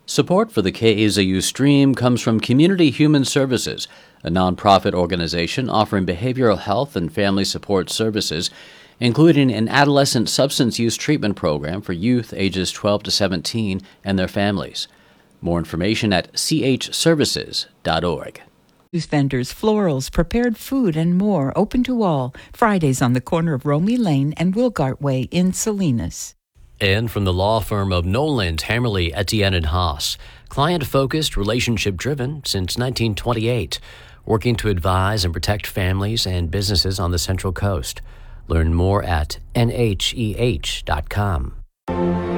Support for the KAZU stream comes from Community Human Services, a nonprofit organization offering behavioral health and family support services, including an adolescent substance use treatment program for youth ages 12 to 17 and their families. More information at chservices.org. Vendors, florals, prepared food, and more open to all. Fridays on the corner of Romney Lane and Wilgart Way in Salinas. And from the law firm of Noland, Hammerly, Etienne & Haas, client-focused, relationship-driven since 1928, working to advise and protect families and businesses on the Central Coast. Learn more at nheh.com.